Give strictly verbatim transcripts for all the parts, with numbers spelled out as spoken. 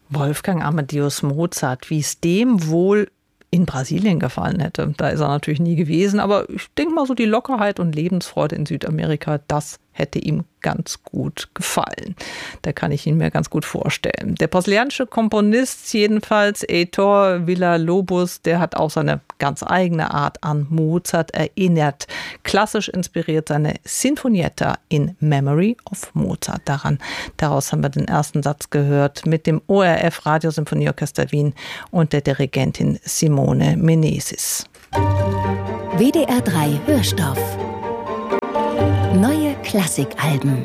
Wolfgang Amadeus Mozart, wie es dem wohl in Brasilien gefallen hätte. Da ist er natürlich nie gewesen, aber ich denke mal so, die Lockerheit und Lebensfreude in Südamerika, das hätte ihm ganz gut gefallen. Da kann ich ihn mir ganz gut vorstellen. Der brasilianische Komponist jedenfalls, Heitor Villa-Lobos, der hat auch seine ganz eigene Art an Mozart erinnert. Klassisch inspiriert seine Sinfonietta in Memory of Mozart. Daran, daraus haben wir den ersten Satz gehört mit dem O R F Radiosymphonieorchester Wien und der Dirigentin Simone Meneses. W D R drei Hörstoff. Neue Klassikalben.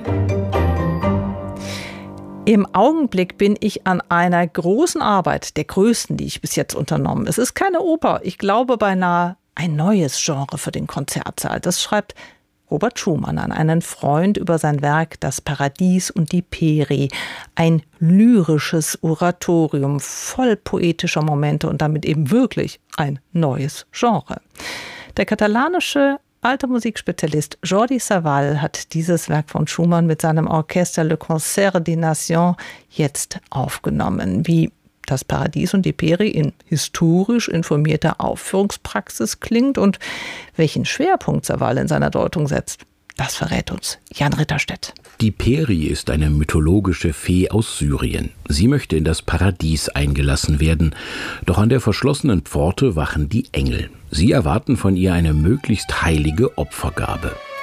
Im Augenblick bin ich an einer großen Arbeit, der größten, die ich bis jetzt unternommen. Es ist keine Oper, ich glaube beinahe ein neues Genre für den Konzertsaal. Das schreibt Robert Schumann an einen Freund über sein Werk Das Paradies und die Peri. Ein lyrisches Oratorium voll poetischer Momente und damit eben wirklich ein neues Genre. Der katalanische alter Musikspezialist Jordi Savall hat dieses Werk von Schumann mit seinem Orchester Le Concert des Nations jetzt aufgenommen. Wie Das Paradies und die Peri in historisch informierter Aufführungspraxis klingt und welchen Schwerpunkt Savall in seiner Deutung setzt, das verrät uns Jan Ritterstedt. Die Peri ist eine mythologische Fee aus Syrien. Sie möchte in das Paradies eingelassen werden, doch an der verschlossenen Pforte wachen die Engel. Sie erwarten von ihr eine möglichst heilige Opfergabe.